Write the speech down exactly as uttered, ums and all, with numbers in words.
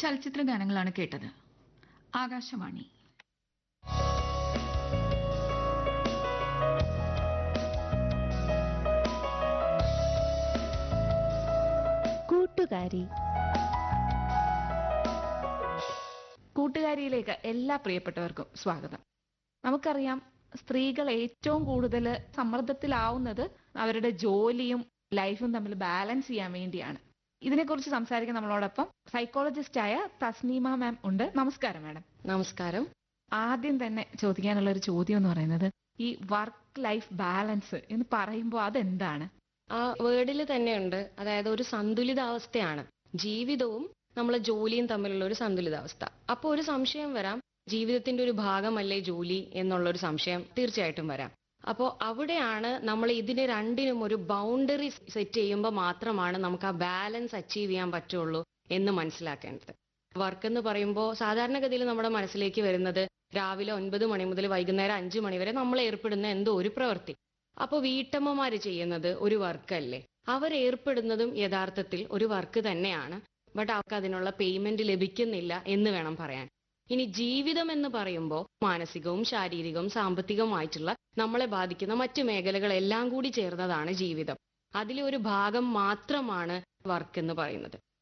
ചലച്ചിത്ര ഗാനങ്ങളാണ് കേട്ടത്. ആകാശവാണി. കൂട്ടുകാരി. കൂട്ടുകാരിയിലേക്ക് എല്ലാ പ്രിയപ്പെട്ടവർക്കും സ്വാഗതം. നമുക്കറിയാം, സ്ത്രീകൾ ഏറ്റവും കൂടുതൽ സമ്മർദ്ദത്തിലാവുന്നത് അവരുടെ ജോലിയും ലൈഫും തമ്മിൽ ബാലൻസ് ചെയ്യാൻ വേണ്ടിയാണ്. ഇതിനെക്കുറിച്ച് സംസാരിക്കാൻ നമ്മളോടൊപ്പം സൈക്കോളജിസ്റ്റായ തസ്നീമ മാം ഉണ്ട്. നമസ്കാരം മാഡം. നമസ്കാരം. ആദ്യം തന്നെ ചോദിക്കാനുള്ള ഒരു ചോദ്യം എന്ന് പറയുന്നത്, ഈ വർക്ക് ലൈഫ് ബാലൻസ് എന്ന് പറയുമ്പോൾ അതെന്താണ്? ആ വേർഡിൽ തന്നെയുണ്ട്. അതായത് ഒരു സന്തുലിതാവസ്ഥയാണ് ജീവിതവും നമ്മളെ ജോലിയും തമ്മിലുള്ള ഒരു സന്തുലിതാവസ്ഥ. അപ്പോൾ ഒരു സംശയം വരാം, ജീവിതത്തിന്റെ ഒരു ഭാഗമല്ലേ ജോലി എന്നുള്ളൊരു സംശയം തീർച്ചയായിട്ടും വരാം. അപ്പോൾ അവിടെയാണ് നമ്മൾ ഇതിന് രണ്ടിനും ഒരു ബൗണ്ടറി സെറ്റ് ചെയ്യുമ്പോൾ മാത്രമാണ് നമുക്ക് ആ ബാലൻസ് അച്ചീവ് ചെയ്യാൻ പറ്റുള്ളൂ എന്ന് മനസ്സിലാക്കേണ്ടത്. വർക്ക് എന്ന് പറയുമ്പോൾ സാധാരണഗതിയിൽ നമ്മുടെ മനസ്സിലേക്ക് വരുന്നത് രാവിലെ ഒൻപത് മണി മുതൽ വൈകുന്നേരം അഞ്ചു മണി വരെ നമ്മൾ ഏർപ്പെടുന്ന എന്തോ ഒരു പ്രവൃത്തി. അപ്പോൾ വീട്ടമ്മമാര് ചെയ്യുന്നത് ഒരു വർക്കല്ലേ? അവർ ഏർപ്പെടുന്നതും യഥാർത്ഥത്തിൽ ഒരു വർക്ക് തന്നെയാണ്. ബട്ട് അവർക്ക് അതിനുള്ള പേയ്മെന്റ് ലഭിക്കുന്നില്ല എന്ന് വേണം പറയാൻ. ഇനി ജീവിതം എന്ന് പറയുമ്പോൾ മാനസികവും ശാരീരികവും സാമ്പത്തികവുമായിട്ടുള്ള നമ്മളെ ബാധിക്കുന്ന മറ്റു മേഖലകളെല്ലാം കൂടി ചേർന്നതാണ് ജീവിതം. അതിലെ ഒരു ഭാഗം മാത്രമാണ് വർക്ക് എന്ന് പറയുന്നത്.